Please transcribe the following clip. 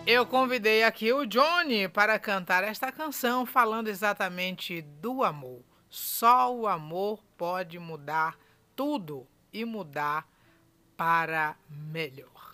Eu convidei aqui o Johnny para cantar esta canção falando exatamente do amor. Só o amor pode mudar tudo e mudar para melhor.